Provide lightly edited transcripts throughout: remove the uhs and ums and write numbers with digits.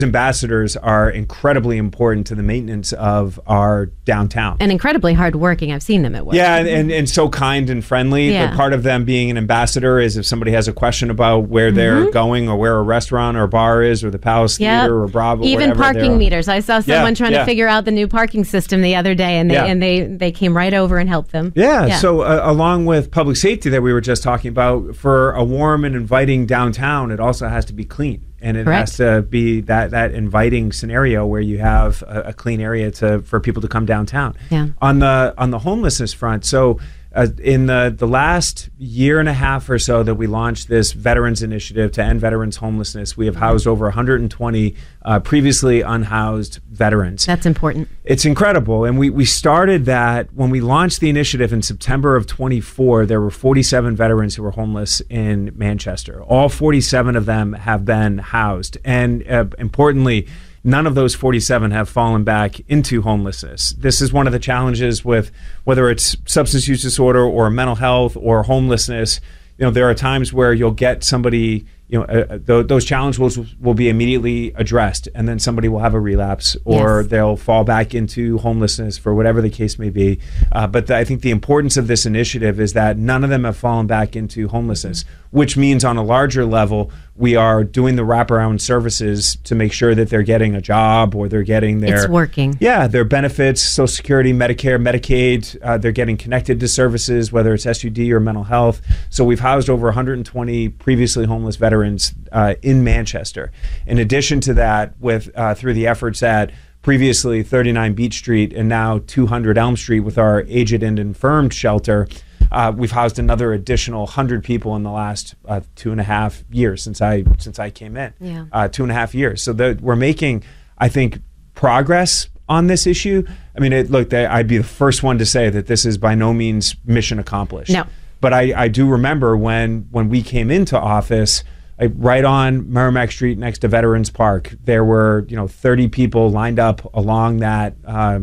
Ambassadors are incredibly important to the maintenance of our downtown. And incredibly hardworking. I've seen them at work. Yeah, and so kind and friendly. Yeah. But part of them being an ambassador is if somebody has a question about where they're going or where a restaurant or bar is or the Palace Theater or Bravo. Even parking meters. I saw someone trying to figure out the new parking system the other day, and they came right over and helped them. Yeah. So along with public safety that we were just talking about, for a warm and inviting downtown, it also has to be clean. And it has to be that inviting scenario where you have a clean area for people to come downtown. Yeah. On the homelessness front, so in the last year and a half or so that we launched this Veterans Initiative to end veterans homelessness, we have housed over 120 previously unhoused veterans. That's important. It's incredible. And we started that when we launched the initiative in September of 24. There were 47 veterans who were homeless in Manchester. All 47 of them have been housed. And importantly, none of those 47 have fallen back into homelessness. This is one of the challenges with whether it's substance use disorder or mental health or homelessness. There are times where you'll get somebody, those challenges will be immediately addressed, and then somebody will have a relapse or they'll fall back into homelessness for whatever the case may be. But I think the importance of this initiative is that none of them have fallen back into homelessness, which means on a larger level, we are doing the wraparound services to make sure that they're getting a job or they're getting their... It's working. Yeah, their benefits, Social Security, Medicare, Medicaid. They're getting connected to services, whether it's SUD or mental health. So we've housed over 120 previously homeless veterans in Manchester. In addition to that, through the efforts at previously 39 Beach Street and now 200 Elm Street with our aged and infirmed shelter, we've housed another additional 100 people in the last 2.5 years since I came in. Yeah. 2.5 years. So we're making, I think, progress on this issue. I mean, I'd be the first one to say that this is by no means mission accomplished. No. But I do remember when we came into office, right on Merrimack Street next to Veterans Park, there were 30 people lined up along that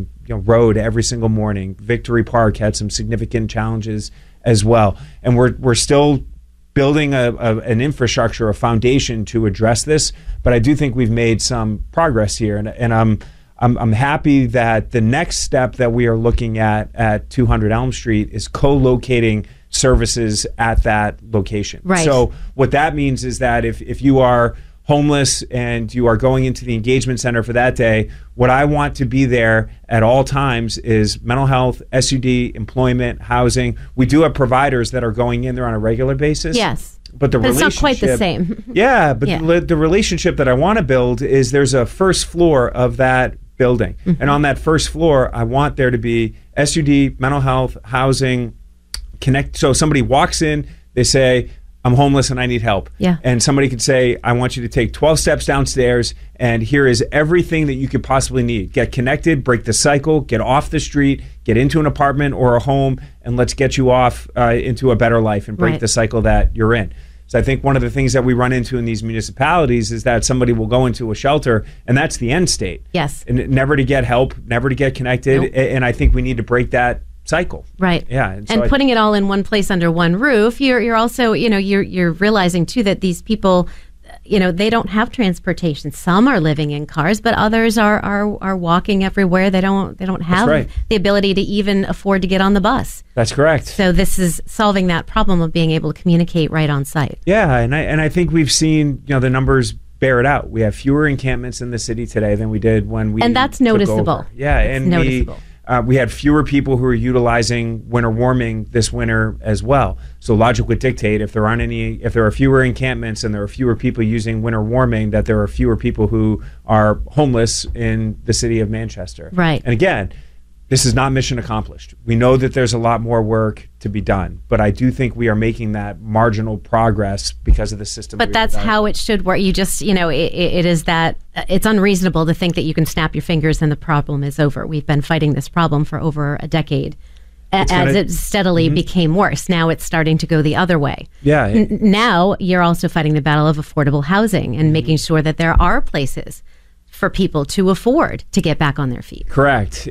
road every single morning. Victory Park had some significant challenges as well, and we're still building an infrastructure, a foundation to address this. But I do think we've made some progress here, and I'm happy that the next step that we are looking at 200 Elm Street is co-locating services at that location. Right. So what that means is that if you are homeless and you are going into the engagement center for that day, what I want to be there at all times is mental health, SUD, employment, housing. We do have providers that are going in there on a regular basis. Yes. But it's not quite the same. Yeah, but the relationship that I want to build is there's a first floor of that building. Mm-hmm. And on that first floor, I want there to be SUD, mental health, housing, connect. So somebody walks in, they say, I'm homeless and I need help. Yeah. And somebody could say, I want you to take 12 steps downstairs and here is everything that you could possibly need. Get connected, break the cycle, get off the street, get into an apartment or a home, and let's get you off into a better life and break the cycle that you're in. So I think one of the things that we run into in these municipalities is that somebody will go into a shelter and that's the end state. Yes. And never to get help, never to get connected. Nope. And I think we need to break that cycle. Right. Yeah. And putting it all in one place under one roof, you're also, you're realizing too that these people, they don't have transportation. Some are living in cars, but others are walking everywhere. They don't have the ability to even afford to get on the bus. That's correct. So this is solving that problem of being able to communicate right on site. Yeah, and I think we've seen, the numbers bear it out. We have fewer encampments in the city today than we did when we And that's noticeable. Yeah, it's noticeable. We had fewer people who were utilizing winter warming this winter as well. So logic would dictate if there are fewer encampments and there are fewer people using winter warming, that there are fewer people who are homeless in the city of Manchester. Right. And again, this is not mission accomplished. We know that there's a lot more work to be done, but I do think we are making that marginal progress because of the system. But that's how it should work. You just, it is that it's unreasonable to think that you can snap your fingers and the problem is over. We've been fighting this problem for over a decade. As it steadily became worse. Now it's starting to go the other way. Yeah. Now you're also fighting the battle of affordable housing and making sure that there are places for people to afford to get back on their feet. Correct.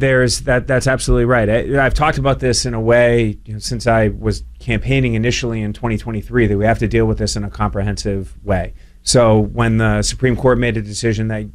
That's absolutely right. I've talked about this in a way since I was campaigning initially in 2023 that we have to deal with this in a comprehensive way. So when the Supreme Court made a decision that